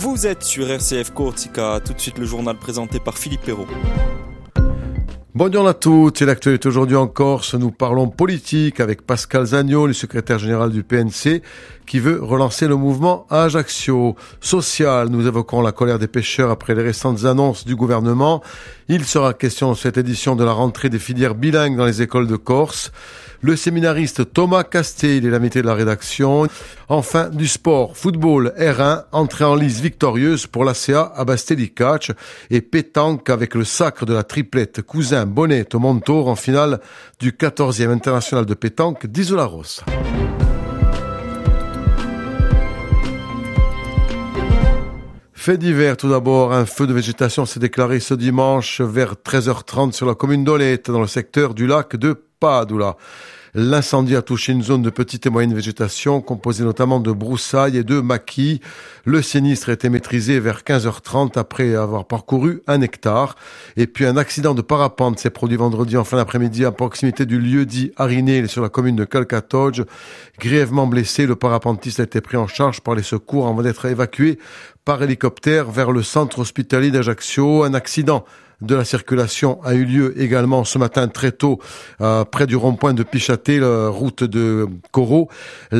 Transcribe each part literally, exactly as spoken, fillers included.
Vous êtes sur R C F Corsica, tout de suite le journal présenté par Philippe Perrault. Bonjour à tous, c'est l'actualité aujourd'hui en Corse. Nous parlons politique avec Pascal Zagnol, le secrétaire général du P N C, qui veut relancer le mouvement à Ajaccio. Social, nous évoquons la colère des pêcheurs après les récentes annonces du gouvernement. Il sera question dans cette édition de la rentrée des filières bilingues dans les écoles de Corse. Le séminariste Thomas Castet, il est l'invité de la rédaction. Enfin, du sport, football, R un, entrée en lice victorieuse pour l'A C A à Bastelicac et pétanque avec le sacre de la triplette Cousin, Bonnet, Montour en finale du quatorzième international de pétanque d'Isola Rossa. Fait divers, tout d'abord, un feu de végétation s'est déclaré ce dimanche vers treize heures trente sur la commune d'Olette, dans le secteur du lac de Padula. L'incendie a touché une zone de petite et moyenne végétation, composée notamment de broussailles et de maquis. Le sinistre a été maîtrisé vers quinze heures trente après avoir parcouru un hectare. Et puis un accident de parapente s'est produit vendredi en fin d'après-midi à proximité du lieu dit Ariné sur la commune de Calcatoge. Grièvement blessé, le parapentiste a été pris en charge par les secours avant d'être évacué par hélicoptère vers le centre hospitalier d'Ajaccio. Un accident de la circulation a eu lieu également ce matin très tôt euh, près du rond-point de Pichaté, la route de Corot.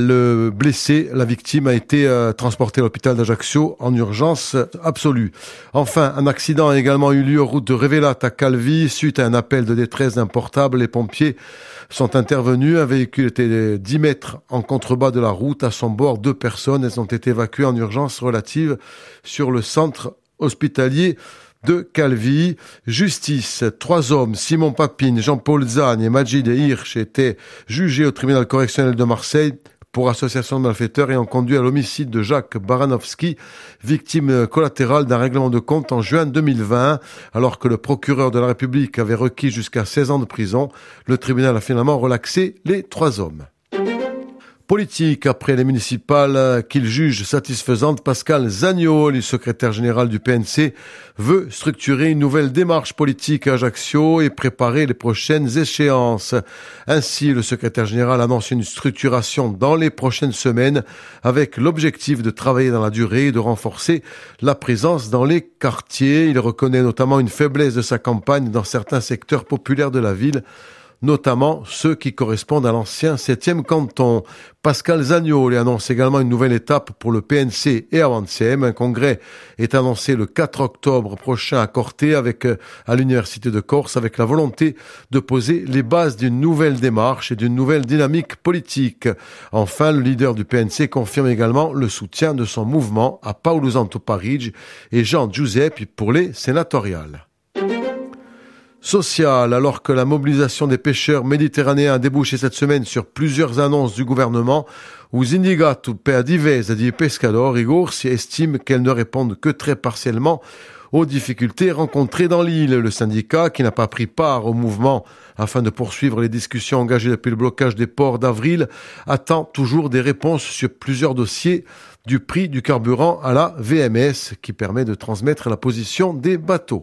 Le blessé, la victime, a été euh, transporté à l'hôpital d'Ajaccio en urgence absolue. Enfin, un accident a également eu lieu route de Révélate à Calvi. Suite à un appel de détresse d'un portable, les pompiers sont intervenus. Un véhicule était dix mètres en contrebas de la route. À son bord, deux personnes. Elles ont été évacuées en urgence relative sur le centre hospitalier de Calvi. Justice, trois hommes, Simon Papine, Jean-Paul Zagne et Majid Hirsch, étaient jugés au tribunal correctionnel de Marseille pour association de malfaiteurs ayant conduit à l'homicide de Jacques Baranowski, victime collatérale d'un règlement de compte en juin deux mille vingt. Alors que le procureur de la République avait requis jusqu'à seize ans de prison, le tribunal a finalement relaxé les trois hommes. Politique, après les municipales qu'il juge satisfaisantes, Pascal Zagnol, le secrétaire général du P N C, veut structurer une nouvelle démarche politique à Ajaccio et préparer les prochaines échéances. Ainsi, le secrétaire général annonce une structuration dans les prochaines semaines avec l'objectif de travailler dans la durée et de renforcer la présence dans les quartiers. Il reconnaît notamment une faiblesse de sa campagne dans certains secteurs populaires de la ville, notamment ceux qui correspondent à l'ancien septième canton. Pascal Zagnol annonce également une nouvelle étape pour le P N C et Avancem. Un congrès est annoncé le quatre octobre prochain à Corté avec, à l'Université de Corse, avec la volonté de poser les bases d'une nouvelle démarche et d'une nouvelle dynamique politique. Enfin, le leader du P N C confirme également le soutien de son mouvement à Paolo Santo Parigi et Jean Giuseppe pour les sénatoriales. Social, alors que la mobilisation des pêcheurs méditerranéens a débouché cette semaine sur plusieurs annonces du gouvernement, où Sindicato per Difesa di Pescatori Corsi estime qu'elles ne répondent que très partiellement aux difficultés rencontrées dans l'île. Le syndicat, qui n'a pas pris part au mouvement afin de poursuivre les discussions engagées depuis le blocage des ports d'avril, attend toujours des réponses sur plusieurs dossiers, du prix du carburant à la V M S, qui permet de transmettre la position des bateaux.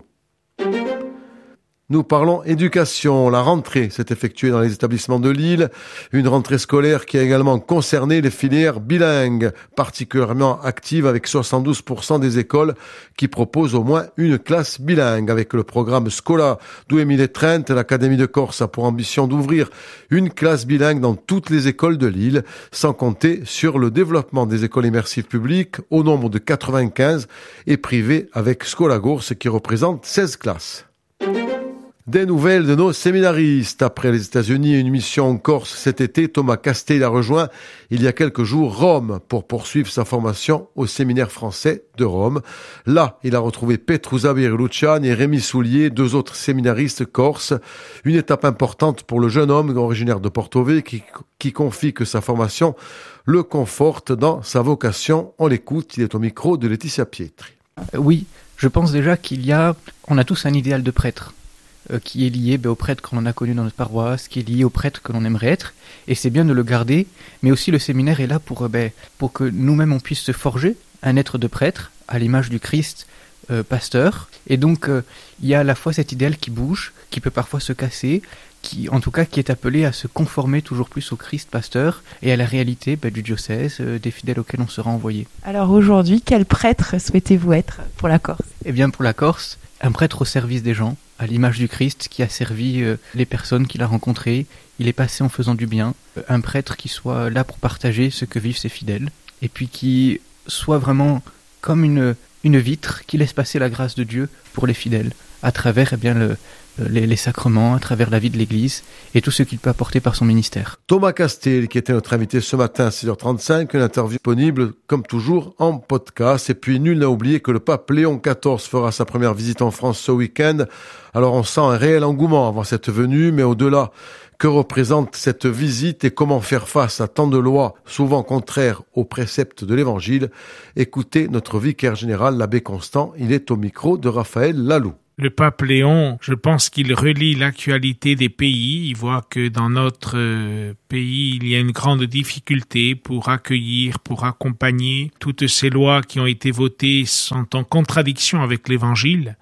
Nous parlons éducation. La rentrée s'est effectuée dans les établissements de l'île. Une rentrée scolaire qui a également concerné les filières bilingues, particulièrement actives avec soixante-douze pour cent des écoles qui proposent au moins une classe bilingue. Avec le programme Scola duemilatrenta, l'Académie de Corse a pour ambition d'ouvrir une classe bilingue dans toutes les écoles de l'île, sans compter sur le développement des écoles immersives publiques au nombre de quatre-vingt-quinze et privées avec Scola Corse qui représente seize classes. Des nouvelles de nos séminaristes. Après les États-Unis et une mission en Corse cet été, Thomas Castet a rejoint il y a quelques jours Rome pour poursuivre sa formation au séminaire français de Rome. Là, il a retrouvé Petrusa Luciani et Rémi Soulier, deux autres séminaristes corses. Une étape importante pour le jeune homme originaire de Porto-Vecchio qui, qui confie que sa formation le conforte dans sa vocation. On l'écoute, il est au micro de Laetitia Pietri. Oui, je pense déjà qu'il y a, on a tous un idéal de prêtre. Euh, qui est lié ben, au prêtre qu'on a connu dans notre paroisse, qui est lié au prêtre que l'on aimerait être, et c'est bien de le garder, mais aussi le séminaire est là pour, euh, ben, pour que nous-mêmes on puisse se forger un être de prêtre, à l'image du Christ, euh, pasteur. Et donc, euh, il y a à la fois cet idéal qui bouge, qui peut parfois se casser, qui, en tout cas, qui est appelé à se conformer toujours plus au Christ pasteur et à la réalité bah, du diocèse, euh, des fidèles auxquels on sera envoyé. Alors aujourd'hui, quel prêtre souhaitez-vous être pour la Corse ? Eh bien, pour la Corse, un prêtre au service des gens, à l'image du Christ qui a servi euh, les personnes qu'il a rencontrées. Il est passé en faisant du bien. Euh, un prêtre qui soit là pour partager ce que vivent ses fidèles. Et puis qui soit vraiment comme une, une vitre qui laisse passer la grâce de Dieu pour les fidèles, à travers eh bien, le, les, les sacrements, à travers la vie de l'Église et tout ce qu'il peut apporter par son ministère. Thomas Castel, qui était notre invité ce matin à six heures trente-cinq, une interview disponible comme toujours en podcast. Et puis nul n'a oublié que le pape Léon quatorze fera sa première visite en France ce week-end. Alors on sent un réel engouement avant cette venue, mais au-delà, que représente cette visite et comment faire face à tant de lois souvent contraires aux préceptes de l'Évangile? Écoutez notre vicaire général, l'abbé Constant, il est au micro de Raphaël Lalou. Le pape Léon, je pense qu'il relie l'actualité des pays. Il voit que dans notre pays, il y a une grande difficulté pour accueillir, pour accompagner. Toutes ces lois qui ont été votées sont en contradiction avec l'Évangile.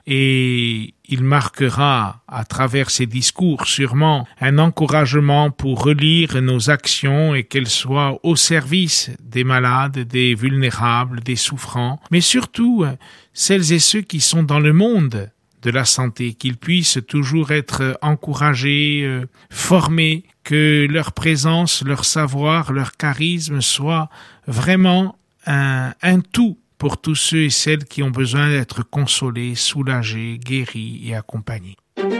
Et il marquera, à travers ses discours, sûrement un encouragement pour relire nos actions et qu'elles soient au service des malades, des vulnérables, des souffrants, mais surtout celles et ceux qui sont dans le monde de la santé, qu'ils puissent toujours être encouragés, euh, formés, que leur présence, leur savoir, leur charisme soient vraiment un, un tout pour tous ceux et celles qui ont besoin d'être consolés, soulagés, guéris et accompagnés.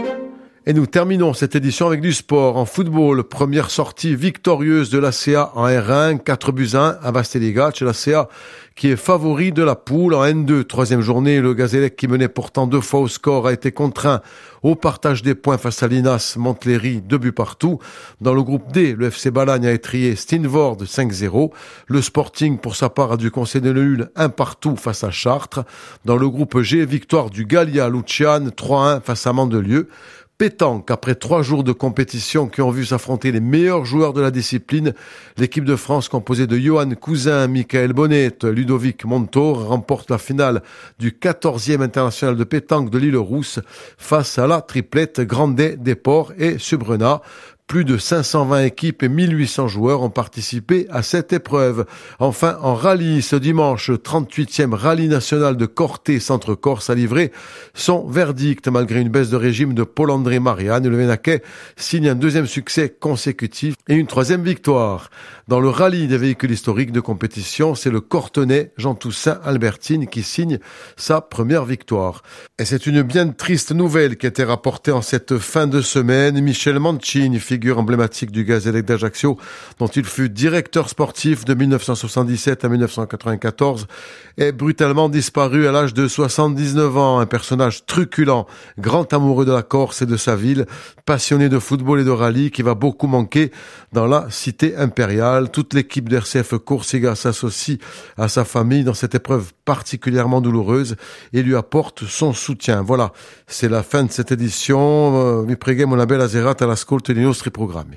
Et nous terminons cette édition avec du sport. En football, première sortie victorieuse de l'A C A en R un, quatre buts à un à Basteligacce. L'A C A qui est favori de la poule en N deux. Troisième journée, le Gazélec qui menait pourtant deux fois au score a été contraint au partage des points face à l'I N A S Montlhéry, deux buts partout. Dans le groupe D, le F C Balagne a étrié Steenvoorde cinq zéro. Le Sporting, pour sa part, a dû concéder le nul un partout face à Chartres. Dans le groupe G, victoire du Gallia Luciane trois un face à Mandelieu. Pétanque, après trois jours de compétition qui ont vu s'affronter les meilleurs joueurs de la discipline, l'équipe de France composée de Johan Cousin, Michael Bonnet, Ludovic Montour remporte la finale du quatorzième international de pétanque de l'Île-Rousse face à la triplette Grandet, Desports et Subrena. Plus de cinq cent vingt équipes et mille huit cents joueurs ont participé à cette épreuve. Enfin, en rallye, ce dimanche, trente-huitième rallye national de Corté Centre-Corse a livré son verdict. Malgré une baisse de régime de Paul-André Marianne, le Vénaquais signe un deuxième succès consécutif et une troisième victoire. Dans le rallye des véhicules historiques de compétition, c'est le Cortenay Jean Toussaint Albertine qui signe sa première victoire. Et c'est une bien triste nouvelle qui a été rapportée en cette fin de semaine. Michel Mancini, figure emblématique du Gazélec d'Ajaccio, dont il fut directeur sportif de mille neuf cent soixante-dix-sept à mille neuf cent quatre-vingt-quatorze, est brutalement disparu à l'âge de soixante-dix-neuf ans. Un personnage truculent, grand amoureux de la Corse et de sa ville, passionné de football et de rallye, qui va beaucoup manquer dans la cité impériale. Toute l'équipe d'R C F Coursiga s'associe à sa famille dans cette épreuve particulièrement douloureuse et lui apporte son soutien. Voilà, c'est la fin de cette édition. Vi preghiamo una bella serata all'ascolto dei nostri programmi.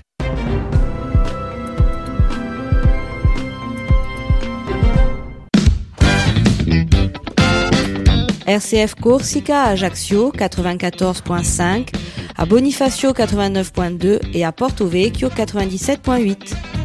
R C F Corsica à Ajaccio quatre-vingt-quatorze virgule cinq, à Bonifacio quatre-vingt-neuf virgule deux et à Porto Vecchio quatre-vingt-dix-sept virgule huit.